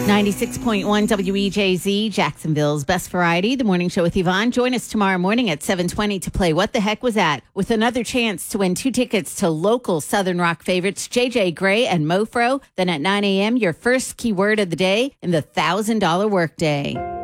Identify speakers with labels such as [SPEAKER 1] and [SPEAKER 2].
[SPEAKER 1] 96.1 WEJZ, Jacksonville's best variety, the morning show with Yvonne. Join us tomorrow morning at 7:20 to play What the Heck Was That? With another chance to win 2 tickets to local Southern Rock favorites JJ Gray and Mofro. Then at 9 a.m., your first keyword of the day in the $1,000 workday.